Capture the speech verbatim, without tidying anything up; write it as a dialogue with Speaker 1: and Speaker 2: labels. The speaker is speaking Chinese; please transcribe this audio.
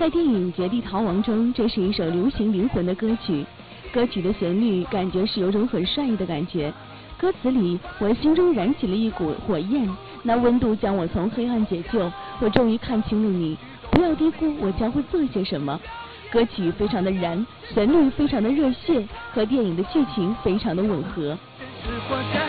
Speaker 1: 在电影《绝地逃亡》中，这是一首流行灵魂的歌曲。歌曲的旋律感觉是有种很帅意的感觉。歌词里，我心中燃起了一股火焰，那温度将我从黑暗解救。我终于看清了你，不要低估我将会做些什么。歌曲非常的燃，旋律非常的热血，和电影的剧情非常的吻合。
Speaker 2: 是活该